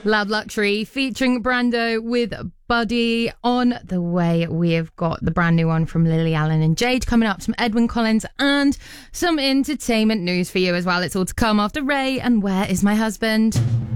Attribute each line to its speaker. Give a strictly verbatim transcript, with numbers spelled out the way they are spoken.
Speaker 1: Loud Luxury featuring Brando with Buddy. On the way, we have got the brand new one from Lily Allen and Jade coming up, some Edwyn Collins, and some entertainment news for you as well. It's all to come after Ray and Where Is My Husband?